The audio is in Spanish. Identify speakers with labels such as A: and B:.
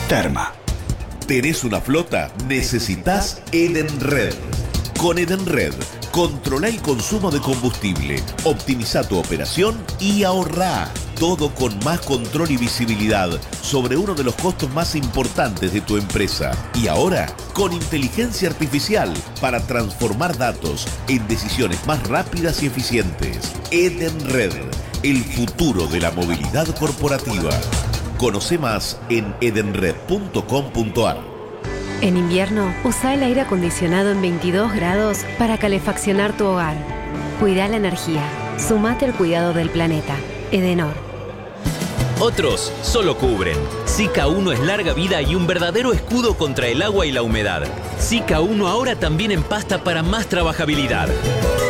A: Terma. ¿Tenés una flota? Necesitas Edenred. Con Edenred, controla el consumo de combustible, optimiza tu operación y ahorrá. Todo con más control y visibilidad sobre uno de los costos más importantes de tu empresa. Y ahora, con inteligencia artificial para transformar datos en decisiones más rápidas y eficientes. Edenred, el futuro de la movilidad corporativa. Conoce más en edenred.com.ar.
B: En invierno, usa el aire acondicionado en 22 grados para calefaccionar tu hogar. Cuida la energía. Sumate al cuidado del planeta. Edenor.
C: Otros solo cubren. Sika 1 es larga vida y un verdadero escudo contra el agua y la humedad. Sika 1 ahora también en pasta para más trabajabilidad.